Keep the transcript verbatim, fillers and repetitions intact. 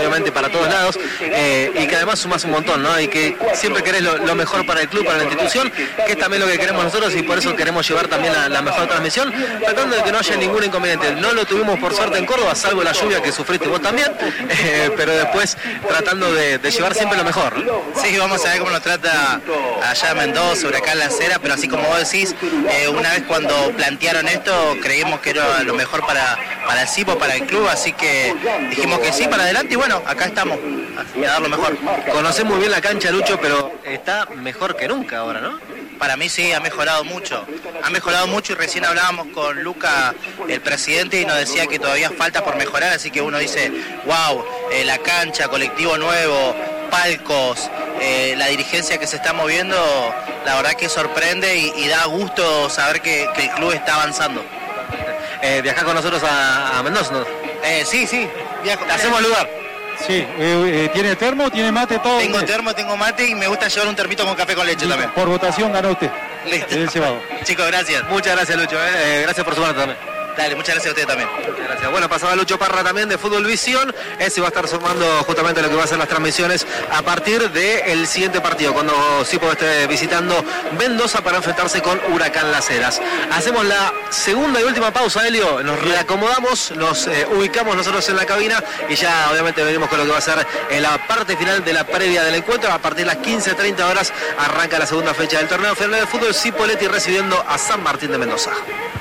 obviamente para todos lados, eh, y que además sumás un montón, ¿no? Y que siempre querés lo, lo mejor para el club, para la institución, que es también lo que queremos nosotros, y por eso queremos llevar también la, la mejor transmisión, tratando de que no haya ningún inconveniente. No lo tuvimos por suerte en Córdoba, salvo la lluvia que sufriste vos también, eh, pero después tratando de, de llevar siempre lo mejor, ¿no? Sí, vamos a ver cómo nos trata allá Mendoza, Huracán La Cera, pero así como vos decís, eh, una vez cuando plantearon esto, creímos que era lo mejor para, para el CIPO, para el club, así que dijimos que sí, para adelante, y bueno, acá estamos, a dar lo mejor. Conocés muy bien la cancha, Lucho, pero está mejor que nunca ahora, ¿no? Para mí sí, ha mejorado mucho, ha mejorado mucho y recién hablábamos con Luca, el presidente, y nos decía que todavía falta por mejorar, así que uno dice, wow, eh, la cancha, colectivo nuevo, palcos, eh, la dirigencia que se está moviendo, la verdad que sorprende y, y da gusto saber que, que el club está avanzando. Eh, ¿Viajás con nosotros a, a Mendoza, no? Eh, sí, sí, viajo. ¿Te hacemos lugar? Sí, eh, eh, ¿tiene termo, tiene mate, todo? Tengo termo, tengo mate y me gusta llevar un termito con café con leche Listo. también. Por votación ganó usted. Listo. El cebado. Chicos, gracias. Muchas gracias, Lucho. Eh. Gracias por sumarte también. Dale, muchas gracias a ustedes también. Muchas gracias. Bueno, pasaba Lucho Parra también de Fútbol Visión. Ese va a estar sumando justamente lo que va a ser las transmisiones a partir del siguiente partido, cuando Cipo esté visitando Mendoza para enfrentarse con Huracán Las Heras. Hacemos la segunda y última pausa, Helio. Nos reacomodamos, nos eh, ubicamos nosotros en la cabina y ya obviamente venimos con lo que va a ser en la parte final de la previa del encuentro. A partir de las quince treinta horas arranca la segunda fecha del torneo final de fútbol. Cipolletti recibiendo a San Martín de Mendoza.